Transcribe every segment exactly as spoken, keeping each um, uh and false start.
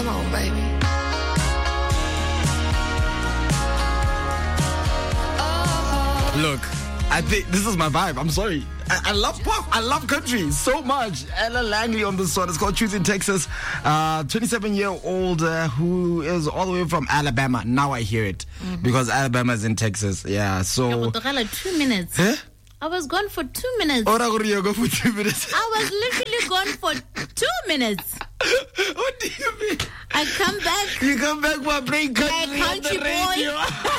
Come on, baby. Look, I think this is my vibe. I'm sorry. I, I love pop. I love country so much. Ella Langley on this one. It's called Choosing Texas. Uh, twenty-seven-year-old uh, who is all the way from Alabama. Now I hear it mm-hmm. because Alabama is in Texas. Yeah, so... Two minutes. Huh? I was gone for two minutes. Oh, you go for two minutes. I was literally gone for two minutes. What do you mean? I come back. You come back for a break country like on the country radio.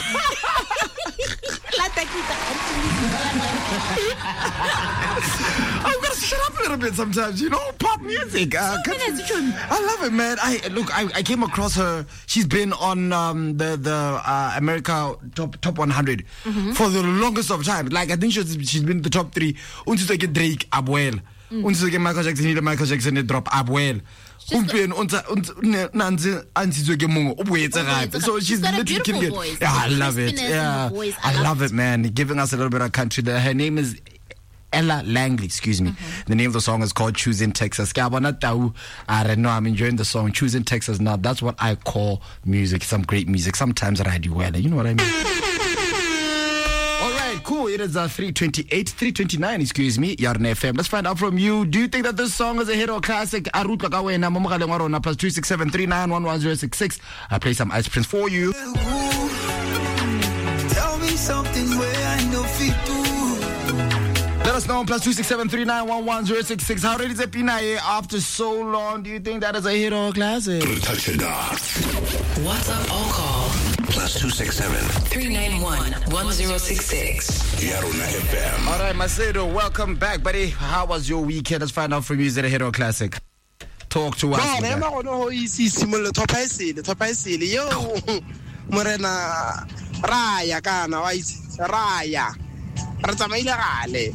I'm gonna shut up a little bit sometimes, you know, pop music. Uh, two minutes, I love it, man. I look, I, I came across her. She's been on um, the the uh, America top top one hundred mm-hmm. for the longest of time. Like I think she's she's been in the top three. Until like Drake, Abuel. Until like Michael Jackson, Michael Jackson, drop Abuel. So she's literally killing it. Yeah, I love it. Yeah, I love it, man. Giving us a little bit of country there. Her name is Ella Langley, excuse me. Mm-hmm. The name of the song is called Choosing Texas. I know I'm enjoying the song Choosing Texas. Now that's what I call music. Some great music. Sometimes I do well. You know what I mean? Cool, it is uh, three twenty-eight, three twenty-nine, excuse me, Yarn F M. Let's find out from you. Do you think that this song is a hit or classic? Arutla Kawena, Momogale Warona, plus two six seven three nine one one zero six six. I play some Ice Prince for you. Tell me something where I know fit to. Let us know on plus two six seven three nine one one zero six six. How ready is it Pinaye after so long? Do you think that is a hit or classic? What's up, all call? Plus two six seven three nine one one zero six six. Yarona F M. All right, Macedo, welcome back, buddy. How was your weekend? Let's find out from you. Is it a hit or classic? Talk to us. No, I'm not going to easy similar to Paisi, the Paisi, yo, Morena Raya, Kana, Raya, Ratamila Ale.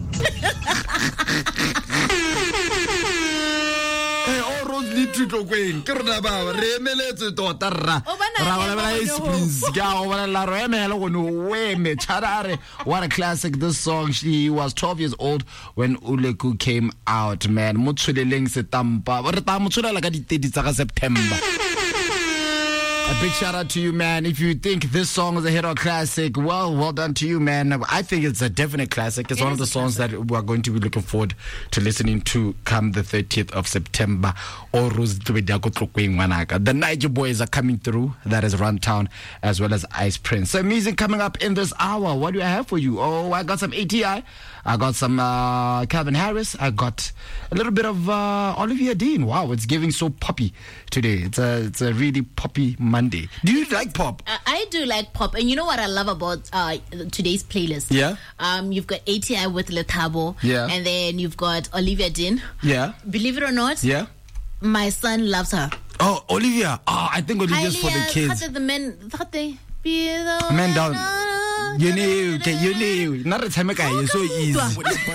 Hey, all roads lead to Toquin. Kernaba, Remelete, Totara, Ravala Prince, Gawa, La Remel, Weme, Charare. What a classic this song. She was twelve years old when Uleku came out, man. Mutsule links Tampa, but Tamutsula like a September. A big shout out to you, man. If you think this song is a hit or classic, well, well done to you, man. I think it's a definite classic. It's it one of the songs that we're going to be looking forward to listening to come the thirtieth of September. The Niger Boys are coming through. That is Runtown as well as Ice Prince. So music coming up in this hour. What do I have for you? Oh, I got some A T I. I got some uh, Calvin Harris. I got a little bit of uh, Olivia Dean. Wow, it's giving so poppy today. It's a, it's a really poppy Monday. Do you like pop? I, I do like pop. And you know what I love about uh, today's playlist? Yeah. Um, you've got A T I with Letabo. Yeah. And then you've got Olivia Dean. Yeah. Believe it or not. Yeah. My son loves her. Oh, Olivia. Oh, I think Olivia's for the kids. The men, the men down. You knew, you knew. Not a time ago, you're so easy.